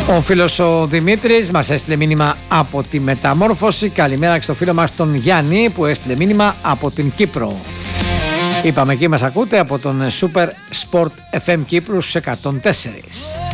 Ο φίλος ο Δημήτρης μας έστειλε μήνυμα από τη Μεταμόρφωση. Καλημέρα και στο φίλο μας τον Γιάννη που έστειλε μήνυμα από την Κύπρο. Είπαμε εκεί μας ακούτε από τον Super Sport FM Κύπρου 104.